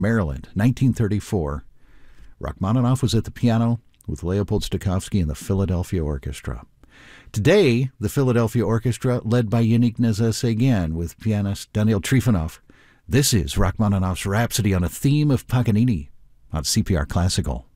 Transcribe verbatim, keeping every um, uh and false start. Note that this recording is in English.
Maryland, nineteen thirty-four. Rachmaninoff was at the piano with Leopold Stokowski and the Philadelphia Orchestra. Today, the Philadelphia Orchestra, led by Yannick Nézet-Séguin with pianist Daniel Trifonov. This is Rachmaninoff's Rhapsody on a Theme of Paganini on C P R Classical.